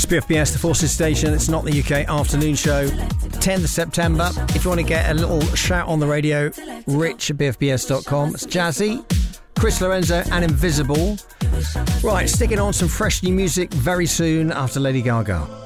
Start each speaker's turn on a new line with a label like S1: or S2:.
S1: BFBS, the Forces Station. It's not the UK afternoon show. 10th of September. If you want to get a little shout on the radio, rich at bfbs.com. It's Jazzy, Chris Lorenzo and Invisible. Right, sticking on some fresh new music very soon after Lady Gaga.